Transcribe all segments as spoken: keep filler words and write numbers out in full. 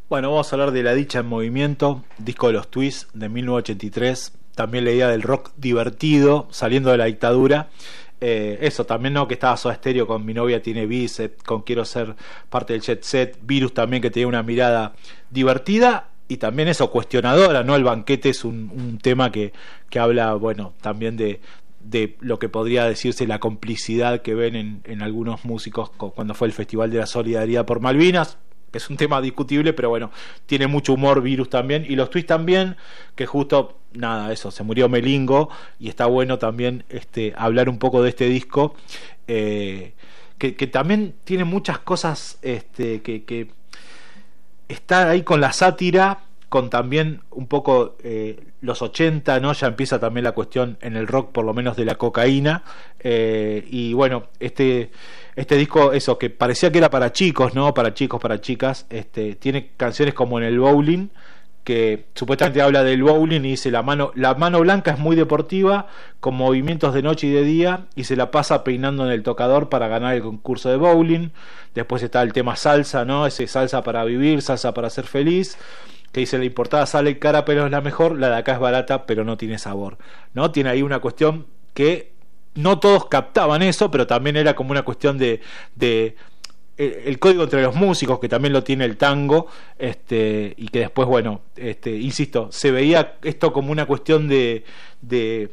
Bueno, vamos a hablar de La Dicha en Movimiento, disco de los Twists de mil novecientos ochenta y tres. También la idea del rock divertido, saliendo de la dictadura. Eh, eso, también no, que estaba Soda Stereo con Mi Novia Tiene Bíceps, con Quiero Ser Parte del Jet Set, Virus también, que tenía una mirada divertida y también eso, cuestionadora, ¿no? El Banquete es un, un tema que, que habla, bueno, también de, de lo que podría decirse la complicidad que ven en, en algunos músicos cuando fue el Festival de la Solidaridad por Malvinas, que es un tema discutible, pero bueno, tiene mucho humor Virus también, y los Twists también, que justo, nada, eso, se murió Melingo, y está bueno también este, hablar un poco de este disco, eh, que, que también tiene muchas cosas este, que, que está ahí con la sátira, con también un poco eh, los ochenta, ¿no? Ya empieza también la cuestión en el rock, por lo menos de la cocaína, eh, y bueno, este este disco, eso, que parecía que era para chicos, ¿no? Para chicos, para chicas, este, tiene canciones como En el Bowling, que supuestamente habla del bowling y dice la mano, la mano blanca es muy deportiva, con movimientos de noche y de día, y se la pasa peinando en el tocador para ganar el concurso de bowling. Después está el tema salsa, ¿no? Ese salsa para vivir, salsa para ser feliz, que dice la importada sale cara pero es la mejor, la de acá es barata pero no tiene sabor, ¿no? Tiene ahí una cuestión que no todos captaban eso, pero también era como una cuestión de, de el, el código entre los músicos, que también lo tiene el tango, este, y que después, bueno, este, insisto, se veía esto como una cuestión de, de,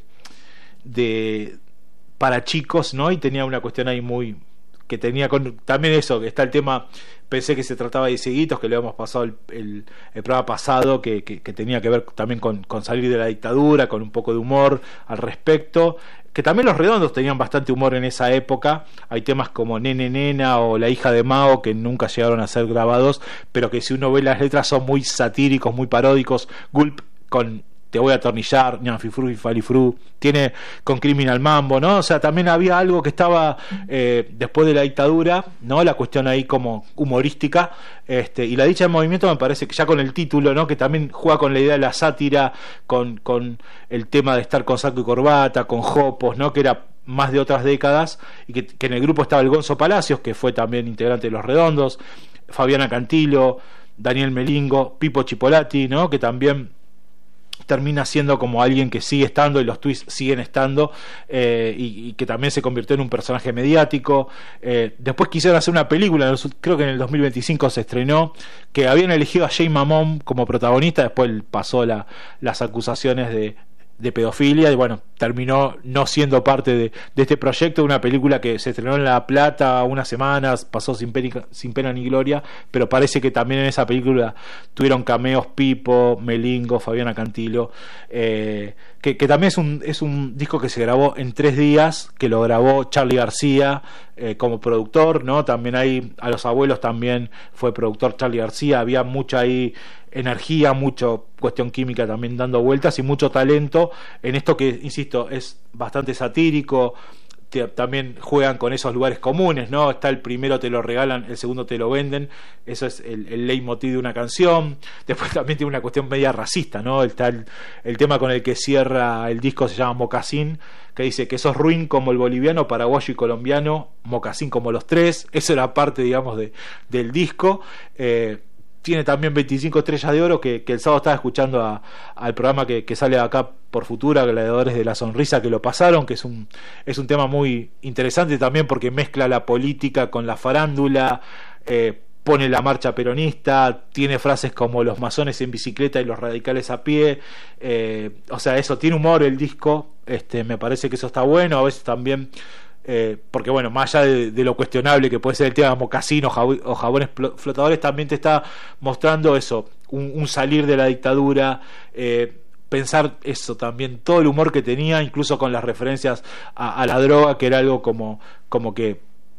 de para chicos, ¿no? Y tenía una cuestión ahí muy que tenía con, también eso, que está el tema, pensé que se trataba de cieguitos, que le habíamos pasado el, el, el programa pasado, que, que, que tenía que ver también con, con salir de la dictadura, con un poco de humor al respecto, que también los Redondos tenían bastante humor en esa época. Hay temas como Nene Nena o La Hija de Mao que nunca llegaron a ser grabados, pero que si uno ve las letras son muy satíricos, muy paródicos. Gulp con Te Voy a Atornillar, Ñanfifru y Falifru, tiene con Criminal Mambo, ¿no? O sea, también había algo que estaba eh, después de la dictadura, ¿no? La cuestión ahí como humorística, este, y La Dicha en Movimiento me parece que ya con el título, ¿no? Que también juega con la idea de la sátira, con, con el tema de estar con saco y corbata, con jopos, ¿no? Que era más de otras décadas, y que, que en el grupo estaba el Gonzo Palacios, que fue también integrante de Los Redondos, Fabiana Cantilo, Daniel Melingo, Pipo Chipolati, ¿no? Que también termina siendo como alguien que sigue estando y los Twists siguen estando, eh, y, y que también se convirtió en un personaje mediático. Eh, después quisieron hacer una película, creo que en el dos mil veinticinco se estrenó, que habían elegido a Jay Mamón como protagonista, después pasó la, las acusaciones de de pedofilia y bueno, terminó no siendo parte de, de este proyecto, una película que se estrenó en La Plata unas semanas, pasó sin pena, sin pena ni gloria, pero parece que también en esa película tuvieron cameos Pipo, Melingo, Fabiana Cantilo, eh, que, que también es un, es un disco que se grabó en tres días, que lo grabó Charly García eh, como productor, ¿no? También ahí a los abuelos también fue productor Charly García, había mucha ahí energía, mucho cuestión química también dando vueltas y mucho talento en esto que, insisto, es bastante satírico. Te, también juegan con esos lugares comunes, ¿no? Está el primero te lo regalan, el segundo te lo venden, eso es el, el leitmotiv de una canción. Después también tiene una cuestión media racista, ¿no? Está el, el tema con el que cierra el disco, se llama Mocasín, que dice que sos ruin como el boliviano, paraguayo y colombiano, mocasín como los tres. Eso era parte, digamos, de, del disco. eh, Tiene también veinticinco estrellas de oro, que, que el sábado estaba escuchando a, al programa que, que sale acá por Futura, Gladiadores de la Sonrisa, que lo pasaron, que es un, es un tema muy interesante también porque mezcla la política con la farándula, eh, pone la marcha peronista, tiene frases como los masones en bicicleta y los radicales a pie, eh, o sea, eso, tiene humor el disco, este, me parece que eso está bueno. A veces también Eh, porque bueno, más allá de, de lo cuestionable que puede ser el tema de mocasín o, jab- o jabones flotadores, también te está mostrando eso, un, un salir de la dictadura, eh, pensar eso también, todo el humor que tenía, incluso con las referencias a, a la droga, que era algo como, como que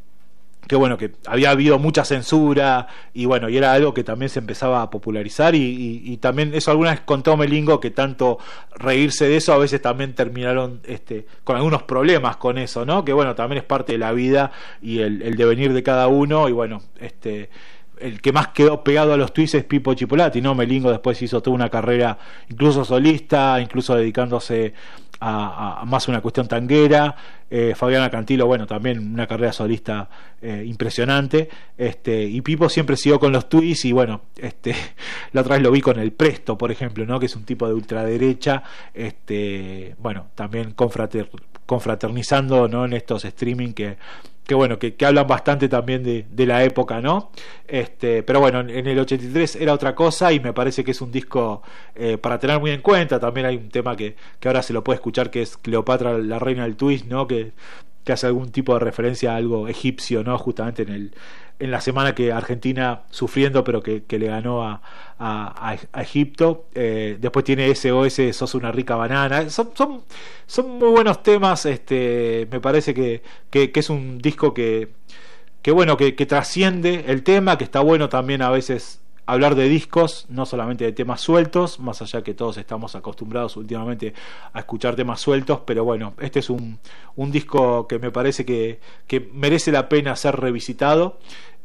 que bueno, que había habido mucha censura y bueno, y era algo que también se empezaba a popularizar y, y, y también eso alguna vez contó Melingo, que tanto reírse de eso a veces también terminaron este, con algunos problemas con eso, ¿no? Que bueno, también es parte de la vida y el, el devenir de cada uno y bueno, este el que más quedó pegado a los Twists es Pipo Chipolati, ¿no? Melingo después hizo toda una carrera incluso solista, incluso dedicándose a, a, a más una cuestión tanguera, eh, Fabiana Cantilo, bueno, también una carrera solista eh, impresionante, este, y Pipo siempre siguió con los Twists, y bueno, este, la otra vez lo vi con el Presto, por ejemplo, ¿no? Que es un tipo de ultraderecha, este, bueno, también confrater, confraternizando, ¿no? En estos streaming que que bueno, que, que hablan bastante también de, de la época, ¿no? Este, pero bueno, en, en el ochenta y tres era otra cosa, y me parece que es un disco eh, para tener muy en cuenta. También hay un tema que, que ahora se lo puede escuchar, que es Cleopatra, la reina del twist, ¿no? Que, que hace algún tipo de referencia a algo egipcio, ¿no? Justamente en el en la semana que Argentina sufriendo, pero que, que le ganó a, a, a Egipto. Eh, después tiene S O S, Sos una rica banana. Son, son, son muy buenos temas. Este, me parece que, que, que es un disco que, que bueno, que, que trasciende el tema, que está bueno también a veces hablar de discos, no solamente de temas sueltos, más allá que todos estamos acostumbrados últimamente a escuchar temas sueltos, pero bueno, este es un, un disco que me parece que, que merece la pena ser revisitado,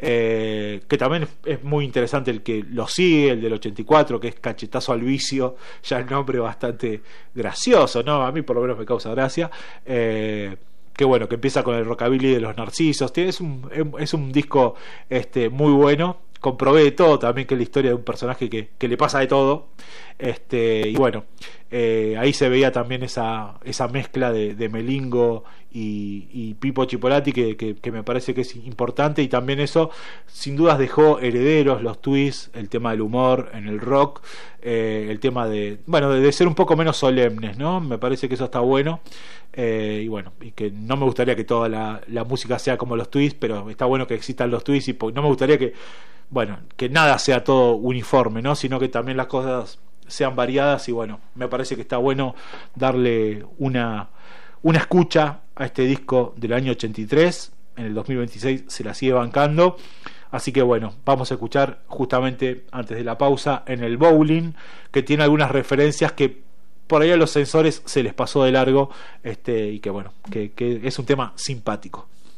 eh, que también es muy interesante el que lo sigue, el del ochenta y cuatro, que es Cachetazo al Vicio, ya el nombre bastante gracioso, ¿no? A mí por lo menos me causa gracia. eh, que bueno, que empieza con el rockabilly de los Narcisos. Es un, es un disco este, muy bueno. Comprobé de todo también, que es la historia de un personaje que, que le pasa de todo, este, y bueno, eh, ahí se veía también esa, esa mezcla de, de Melingo y, y Pipo Chipolati, que, que, que me parece que es importante, y también eso sin dudas dejó herederos, los twists, el tema del humor en el rock, eh, el tema de, bueno, de, de ser un poco menos solemnes, ¿no? Me parece que eso está bueno, eh, y bueno, y que no me gustaría que toda la, la música sea como los twists, pero está bueno que existan los twists, y no me gustaría que, bueno, que nada sea todo uniforme, ¿no? Sino que también las cosas sean variadas, y bueno, me parece que está bueno darle una, una escucha a este disco del año ochenta y tres. En el dos mil veintiséis se la sigue bancando, así que bueno, vamos a escuchar justamente antes de la pausa En el Bowling, que tiene algunas referencias que por ahí a los censores se les pasó de largo, este, y que bueno, que, que es un tema simpático.